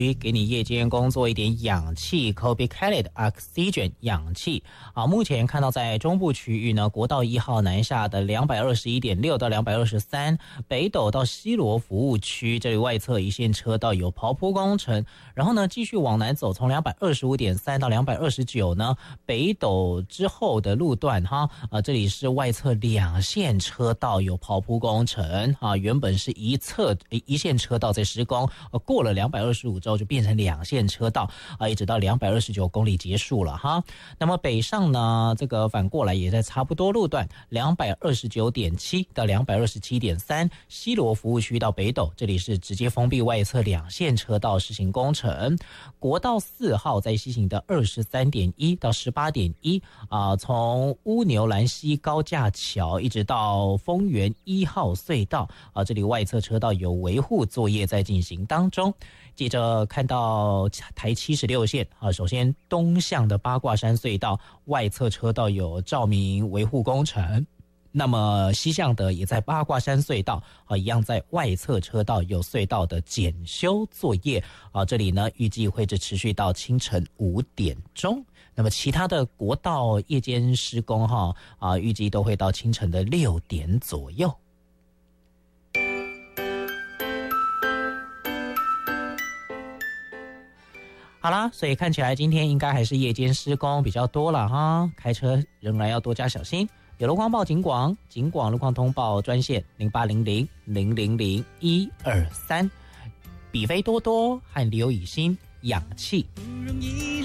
给你夜间工作一点氧气 Cold-Calid Oxygen 氧气目前看到在中部区域呢，国道1号南下的 221.6 到223，北斗到西螺服务区这里外侧一线车道有刨坡工程，然后呢继续往南走，从 225.3 到229呢，北斗之后的路段这里是外侧两线车道有刨坡工程原本是一线车道在施工，过了225之后就变成两线车道一直到229公里结束了那么北上呢，这个反过来也在差不多路段 229.7 到 227.3 西螺服务区到北斗，这里是直接封闭外侧两线车道实行工程。国道4号在西行的 23.1 到 18.1 从乌牛兰溪高架桥一直到丰原1号隧道这里外侧车道有维护作业在进行当中。接着看到台76线首先东向的八卦山隧道外侧车道有照明维护工程，那么西向的也在八卦山隧道一样在外侧车道有隧道的检修作业这里呢预计会持续到清晨5点钟。那么其他的国道夜间施工预计都会到清晨的6点左右。好啦，所以看起来今天应该还是夜间施工比较多了开车仍然要多加小心。有路况报警广路况通报专线0800000123，比菲多多和刘以欣氧气。